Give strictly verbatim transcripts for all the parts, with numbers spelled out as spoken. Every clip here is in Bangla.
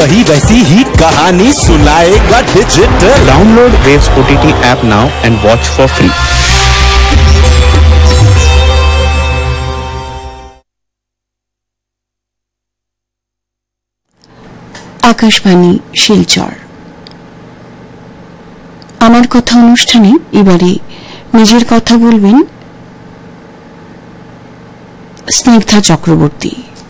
वही वैसी ही कहानी सुनाएगा digital. Download Waves O T T app now and watch for free. Akashvani Silchar. আমার কথা অনুষ্ঠানে এবারে নিজের কথা বলবেন স্নিগ্ধা চক্রবর্তী।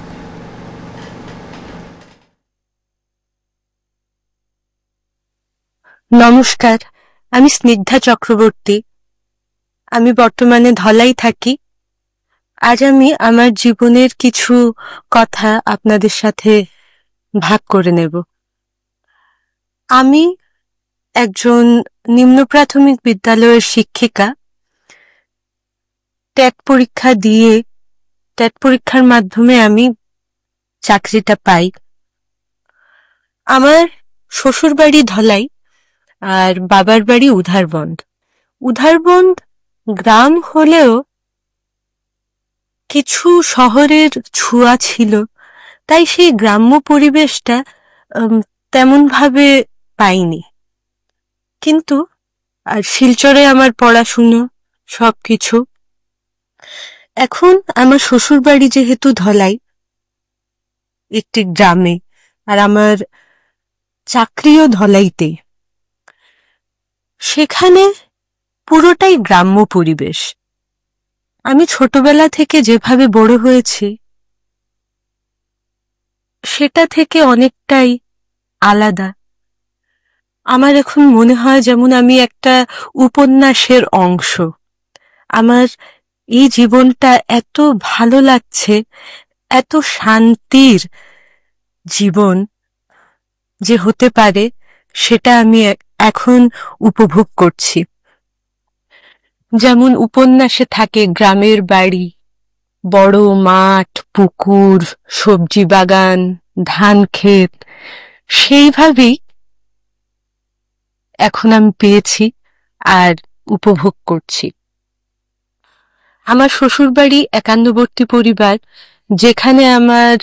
নমস্কার, আমি স্নিগ্ধা চক্রবর্তী। আমি বর্তমানে ধলাই থাকি। আজ আমি আমার জীবনের কিছু কথা আপনাদের সাথে ভাগ করে নেব। আমি একজন নিম্ন প্রাথমিক বিদ্যালয়ের শিক্ষিকা। টেট পরীক্ষা দিয়ে টেট পরীক্ষার মাধ্যমে আমি চাকরিটা পাই। আমার শ্বশুর বাড়ি ধলাই আর বাবার বাড়ি উধারবন্দ। উধারবন্দ গ্রাম হলেও কিছু শহরের ছোঁয়া ছিল, তাই সেই গ্রাম্য পরিবেশটা তেমন ভাবে পাইনি। কিন্তু আর শিলচরে আমার পড়াশুনো সবকিছু। এখন আমার শ্বশুর বাড়ি যেহেতু ধলাই একটি গ্রামে, আর আমার চাকরিও ধলাইতে, সেখানে পুরোটাই গ্রাম্য পরিবেশ। আমি ছোটবেলা থেকে যেভাবে বড় হয়েছি সেটা থেকে অনেকটাই আলাদা। আমার এখন মনে হয় যেমন আমি একটা উপন্যাসের অংশ। আমার এই জীবনটা এত ভালো লাগছে, এত শান্তির জীবন যে হতে পারে সেটা আমি এখন উপভোগ করছি। যেমন উপন্যাসে থাকে গ্রামের বাড়ি, বড় মাঠ, পুকুর, সবজি বাগান, ধান ক্ষেত, সেইভাবেই এখন আমি পেয়েছি আর উপভোগ করছি। আমার শ্বশুর বাড়ি একান্নবর্তী পরিবার, যেখানে আমার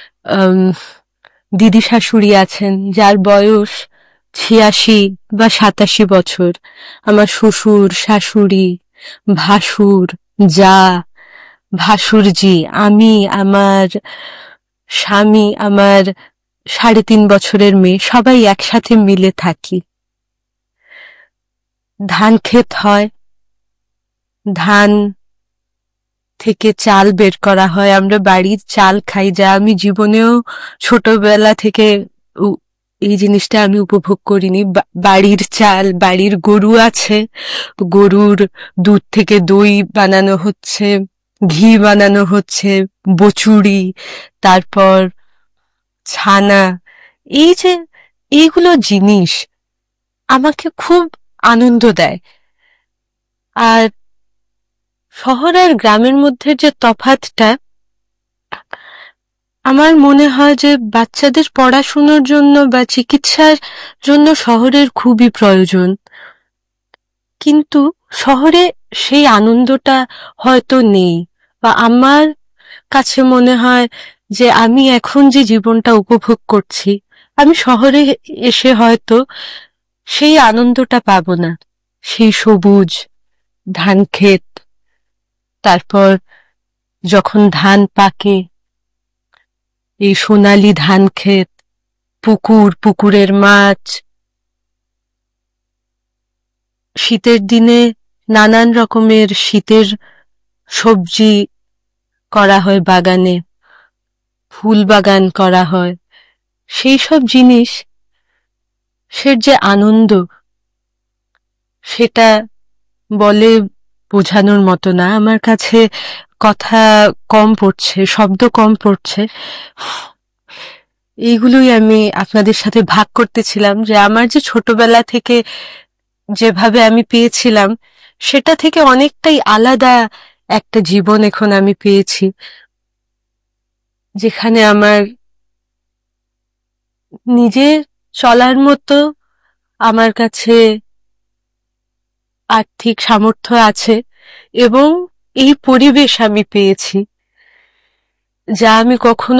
দিদি শাশুড়ি আছেন যার বয়স ছিয়াশি বা সাতাশি বছর। আমার শ্বশুর, শাশুড়ি, ভাসুর, যা, ভাসুরজি, আমি, আমার স্বামী, আমার সাড়ে তিন বছরের মেয়ে, সবাই একসাথে মিলে থাকি। ধান ক্ষেত হয়, ধান থেকে চাল বের করা হয়, আমরা বাড়ির চাল খাই, যা আমি জীবনেও ছোটবেলা থেকে এই জিনিসটা আমি উপভোগ করিনি। বাড়ির চাল, বাড়ির গরু আছে, গরুর দুধ থেকে দই বানানো হচ্ছে, ঘি বানানো হচ্ছে, বচুড়ি, তারপর ছানা। এই যে এইগুলো জিনিস আমাকে খুব আনন্দ দেয়। আর শহর আর গ্রামের মধ্যে যে তফাৎটা, আমার মনে হয় যে বাচ্চাদের পড়াশোনার জন্য বা চিকিৎসার জন্য শহরের খুবই প্রয়োজন। কিন্তু শহরে সেই আনন্দটা হয়তো নেই, বা আমার কাছে মনে হয় যে আমি এখন যে জীবনটা উপভোগ করছি, আমি শহরে এসে হয়তো সেই আনন্দটা পাবো না। সেই সবুজ ধান ক্ষেত, তারপর যখন ধান পাকে, এই সোনালি ধান ক্ষেত, পুকুর, পুকুরের মাছ, শীতের দিনে নানান রকমের শীতের সবজি করা হয় বাগানে, ফুল বাগান করা হয়, সেই সব জিনিস সের যে আনন্দ সেটা বলে বোঝানোর মতো না। আমার কাছে কথা কম পড়ছে, শব্দ কম পড়ছে। এইগুলোই আমি আপনাদের সাথে ভাগ করতেছিলাম যে আমার যে ছোটবেলা থেকে যেভাবে আমি পেয়েছিলাম সেটা থেকে অনেকটাই আলাদা একটা জীবন এখন আমি পেয়েছি, যেখানে আমার নিজে চলার মতো আমার কাছে আর্থিক সামর্থ্য আছে, এবং এই পরিবেশ আমি পেয়েছি যা আমি কখনো